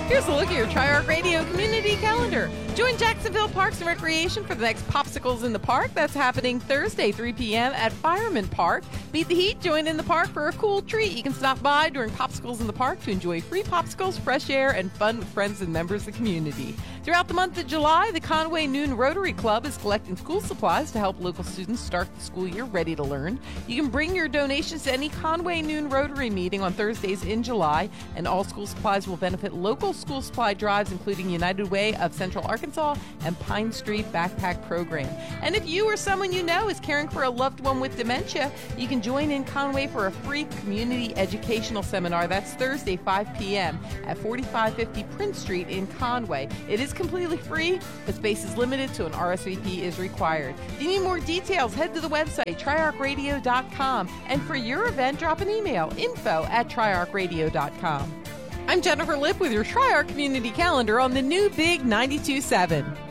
Here's a look at your Tri-Arc Radio community calendar. Join Jacksonville Parks and Recreation for the next Popsicles in the Park. That's happening Thursday, 3 p.m. at Fireman Park. Beat the heat, join in the park for a cool treat. You can stop by during Popsicles in the Park to enjoy free popsicles, fresh air, and fun with friends and members of the community. Throughout the month of July, the Conway Noon Rotary Club is collecting school supplies to help local students start the school year ready to learn. You can bring your donations to any Conway Noon Rotary meeting on Thursdays in July, and all school supplies will benefit local school supply drives, including United Way of Central Arkansas and Pine Street Backpack Program. And if you or someone you know is caring for a loved one with dementia, you can join in Conway for a free community educational seminar. That's Thursday, 5 p.m. at 4550 Prince Street in Conway. It is completely free, but space is limited, so an RSVP is required. If you need more details, head to the website, triarcradio.com. And for your event, drop an email, info@triarcradio.com. I'm Jennifer Lipp with your Tri-Arc Community Calendar on the new Big 92.7.